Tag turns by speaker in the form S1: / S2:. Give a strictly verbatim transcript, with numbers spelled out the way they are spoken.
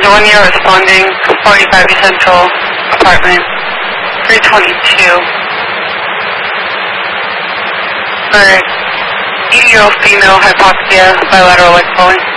S1: And when you're responding, forty-five East Central, apartment three twenty-two. For eighty-year-old female, hypoxia, bilateral leg swelling.